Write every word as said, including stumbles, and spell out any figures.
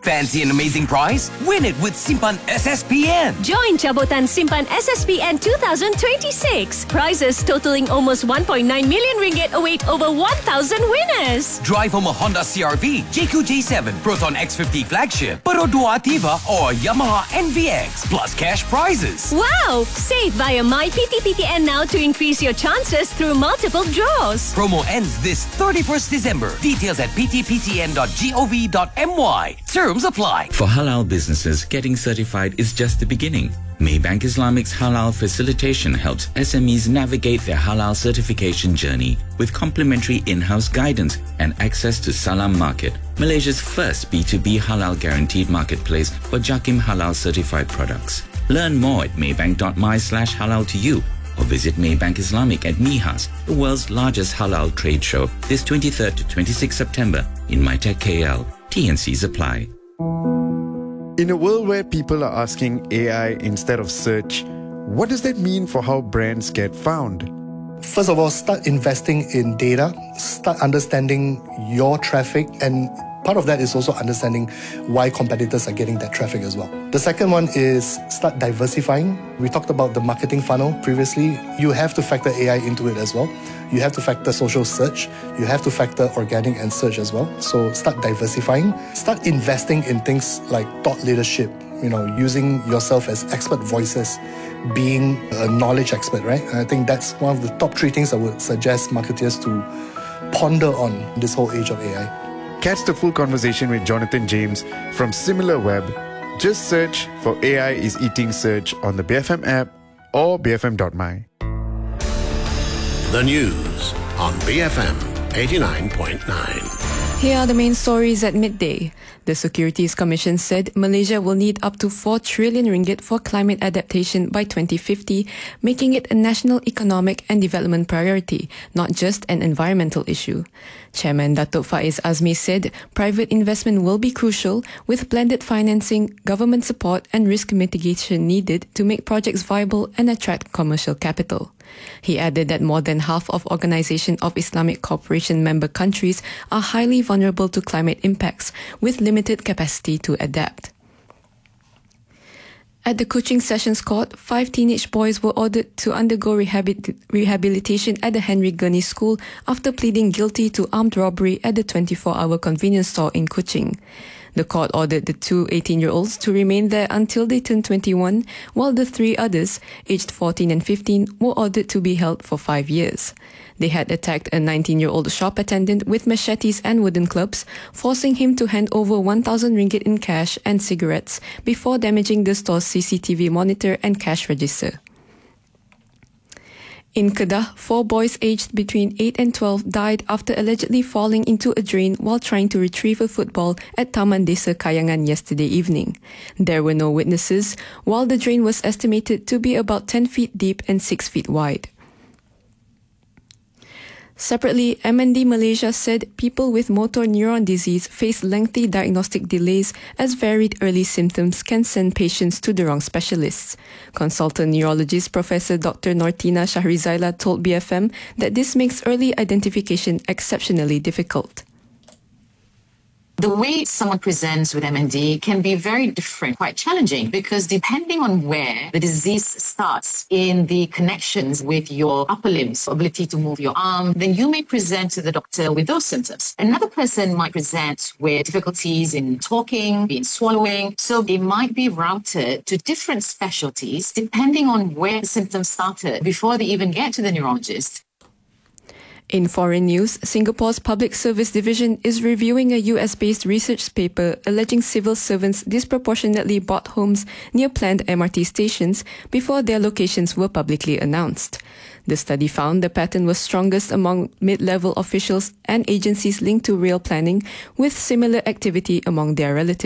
Fancy an amazing prize? Win it with Simpan S S P N. Join Jabotan Simpan S S P N twenty twenty-six. Prizes totaling almost one point nine million ringgit await over one thousand winners. Drive home a Honda C R V, J Q J seven, Proton X fifty flagship, Perodua Ativa, or Yamaha N V X, plus cash prizes. Wow! Save via My P T P T N now to increase your chances through multiple draws. Promo ends this thirty-first December. Details at p t p t n dot gov dot m y. Terms apply. For halal businesses, getting certified is just the beginning. Maybank Islamic's Halal Facilitation helps S M Es navigate their halal certification journey with complimentary in-house guidance and access to Salam Market, Malaysia's first B two B halal guaranteed marketplace for Jakim Halal certified products. Learn more at maybank dot my slash halal to you or visit Maybank Islamic at MIHAS, the world's largest halal trade show, this twenty-third to twenty-sixth September in MyTech K L. T and Cs apply. In a world where people are asking A I instead of search, what does that mean for how brands get found? First of all, start investing in data, start understanding your traffic, and part of that is also understanding why competitors are getting that traffic as well. The second one is start diversifying. We talked about the marketing funnel previously. You have to factor A I into it as well. You have to factor social search. You have to factor organic and search as well. So start diversifying. Start investing in things like thought leadership, you know, using yourself as expert voices, being a knowledge expert, right? And I think that's one of the top three things I would suggest marketers to ponder on this whole age of A I. Catch the full conversation with Jonathan James from SimilarWeb. Just search for A I is Eating Search on the B F M app or b f m dot m y. The news on B F M eighty-nine point nine. Here are the main stories at midday. The Securities Commission said Malaysia will need up to four trillion ringgit for climate adaptation by twenty fifty, making it a national economic and development priority, not just an environmental issue. Chairman Datuk Faiz Azmi said private investment will be crucial, with blended financing, government support and risk mitigation needed to make projects viable and attract commercial capital. He added that more than half of Organisation of Islamic Cooperation member countries are highly vulnerable to climate impacts, with limited capacity to adapt. At the Kuching Sessions Court, five teenage boys were ordered to undergo rehabil- rehabilitation at the Henry Gurney School after pleading guilty to armed robbery at the twenty-four hour convenience store in Kuching. The court ordered the two eighteen-year-olds to remain there until they turned twenty-one, while the three others, aged fourteen and fifteen, were ordered to be held for five years. They had attacked a nineteen-year-old shop attendant with machetes and wooden clubs, forcing him to hand over one thousand ringgit in cash and cigarettes before damaging the store's C C T V monitor and cash register. In Kedah, four boys aged between eight and twelve died after allegedly falling into a drain while trying to retrieve a football at Taman Desa Kayangan yesterday evening. There were no witnesses, while the drain was estimated to be about ten feet deep and six feet wide. Separately, M N D Malaysia said people with motor neuron disease face lengthy diagnostic delays as varied early symptoms can send patients to the wrong specialists. Consultant neurologist Professor Doctor Nortina Shahrizaila told B F M that this makes early identification exceptionally difficult. The way someone presents with M N D can be very different, quite challenging, because depending on where the disease starts in the connections with your upper limbs, ability to move your arm, then you may present to the doctor with those symptoms. Another person might present with difficulties in talking, in swallowing, so they might be routed to different specialties depending on where the symptoms started before they even get to the neurologist. In foreign news, Singapore's Public Service Division is reviewing a U S-based research paper alleging civil servants disproportionately bought homes near planned M R T stations before their locations were publicly announced. The study found the pattern was strongest among mid-level officials and agencies linked to rail planning, with similar activity among their relatives.